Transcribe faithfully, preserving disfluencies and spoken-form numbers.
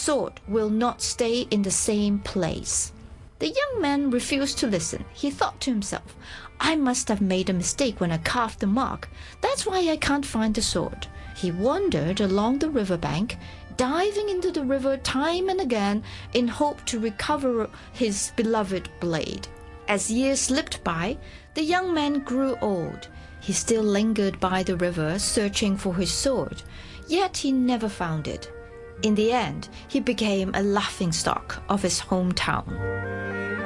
sword will not stay in the same place." The young man refused to listen. He thought to himself, "I must have made a mistake when I carved the mark. That's why I can't find the sword." He wandered along the riverbank, diving into the river time and again in hope to recover his beloved blade. As years slipped by, the young man grew old. He still lingered by the river, searching for his sword, yet he never found it. In the end, he became a laughingstock of his hometown.